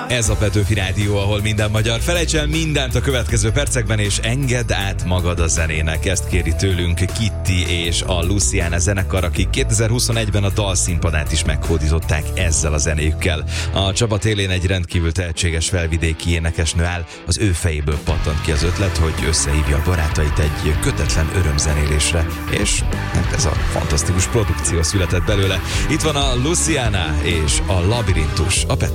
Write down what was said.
Ez a Petőfi Rádió, ahol minden magyar. Felejts el mindent a következő percekben, és engedd át magad a zenének. Ezt kéri tőlünk Kitty és a Luciana zenekar, akik 2021-ben a dalszínpadát is meghódították ezzel a zenéjükkel. A Csaba télén egy rendkívül tehetséges felvidéki énekesnő áll, az ő fejéből pattant ki az ötlet, hogy összehívja a barátait egy kötetlen örömzenélésre, és ez a fantasztikus produkció született belőle. Itt van a Luciana és a Labirintus, a